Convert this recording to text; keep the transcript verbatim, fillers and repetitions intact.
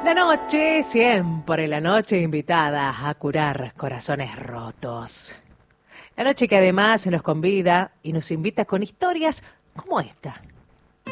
La noche, siempre la noche invitada a curar corazones rotos. La noche que además nos convida y nos invita con historias como esta.